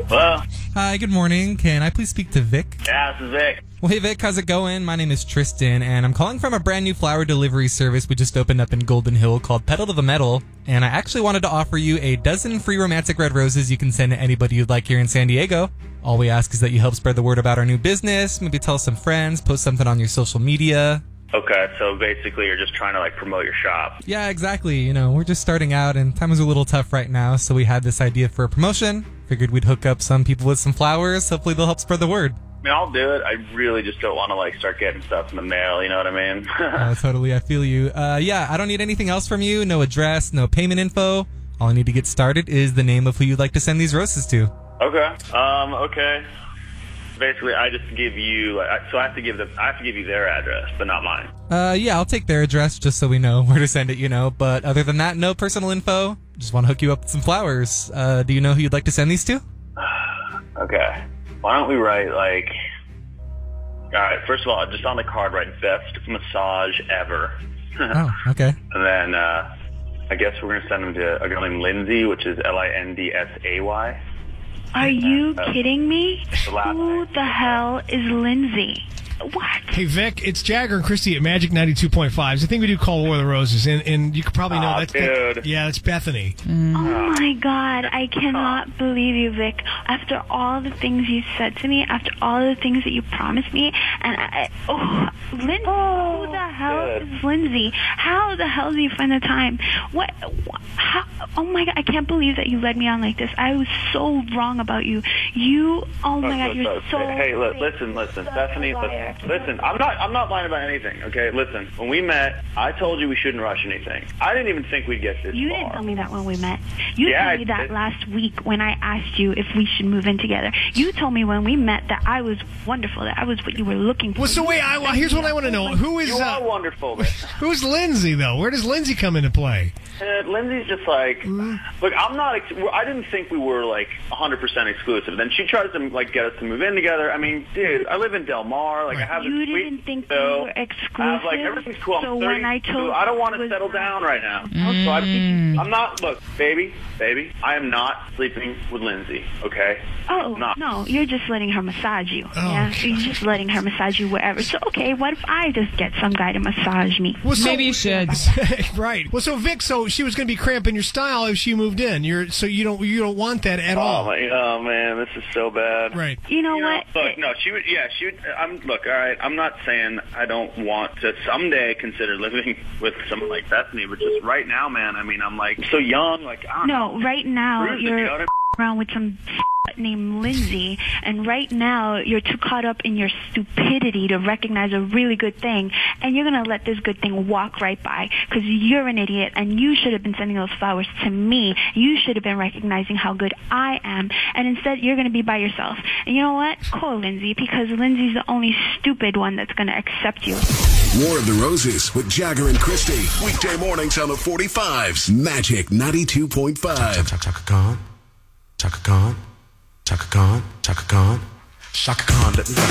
Hello? Hi, good morning. Can I please speak to Vic? Yeah, this is Vic. Well, hey Vic, how's it going? My name is Tristan, and I'm calling from a brand new flower delivery service we just opened up in Golden Hill called Pedal to the Metal, and I actually wanted to offer you a dozen free romantic red roses you can send to anybody you'd like here in San Diego. All we ask is that you help spread the word about our new business, maybe tell some friends, post something on your social media. Okay, so basically you're just trying to, promote your shop. Yeah, exactly. You know, we're just starting out, and time is a little tough right now, so we had this idea for a promotion. Figured we'd hook up some people with some flowers. Hopefully they'll help spread the word. I mean, I'll do it. I really just don't want to, start getting stuff in the mail, you know what I mean? Totally, I feel you. Yeah, I don't need anything else from you. No address, no payment info. All I need to get started is the name of who you'd like to send these roses to. Okay. Okay. Basically, I just give you, so I have to give you their address, but not mine. Yeah, I'll take their address just so we know where to send it, But other than that, no personal info. Just want to hook you up with some flowers. Do you know who you'd like to send these to? Okay. Why don't we write, all right, first of all, just on the card, write best massage ever. Oh, okay. And then, I guess we're going to send them to a girl named Lindsay, which is Lindsay. Are you kidding me? The last Who name. the hell is Lindsay? What? Hey, Vic, it's Jagger and Christy at Magic 92.5. It's the thing we do call War of the Roses, and you could probably know that's dude. that's Bethany. Oh my God, I cannot believe you, Vic. After all the things you said to me, after all the things that you promised me, and Lindsay, who the hell is Lindsay? How the hell do you find the time? How, oh my God, I can't believe that you led me on like this. I was so wrong about you. Oh my God, you're so... Hey, listen, Bethany, listen, I'm not lying about anything, okay? Listen, when we met, I told you we shouldn't rush anything. I didn't even think we'd get this You far. didn't tell me that when we met. You Yeah, told me I that did. last week when I asked you if we should move in together. You told me when we met that I was wonderful, that I was what you were looking for. Well, so wait, here's what I want to know. Who is You are wonderful, man. who's Lindsay, though? Where does Lindsay come into play? Lindsay's just look, I didn't think we were 100% exclusive. Then she tries to get us to move in together. I mean, dude, I live in Del Mar. I have You this didn't think we window. were I exclusive? have, everything's cool. So I'm when 32. I told I don't you want it to was settle down right now. Okay. So I'm not, look, baby, I am not sleeping with Lindsay, okay? Oh, Not. no, you're just letting her massage you. Oh, Yeah, God. you're just letting her massage you wherever. So, okay, what if I just get some guy to massage me? Well, Maybe you should. Right. Well, so Vic, she was going to be cramping your style if she moved in. You don't want that at all. Oh, man, this is so bad. Right. You know what? Look, no, she would, look, all right, I'm not saying I don't want to someday consider living with someone like Bethany, but just right now, man, I mean, I'm so young, I don't know. No, right now Cruising, you know you're what I mean? around with some named Lindsay, and right now you're too caught up in your stupidity to recognize a really good thing, and you're going to let this good thing walk right by because you're an idiot, and you should have been sending those flowers to me. You should have been recognizing how good I am, and instead you're going to be by yourself. And you know what? Call Lindsay, because Lindsay's the only stupid one that's going to accept you. War of the Roses with Jagger and Christy. Weekday mornings on the 45s. Magic 92.5. Chaka Khan, Chaka Khan, Chaka Khan, Chaka Khan, Chaka Khan.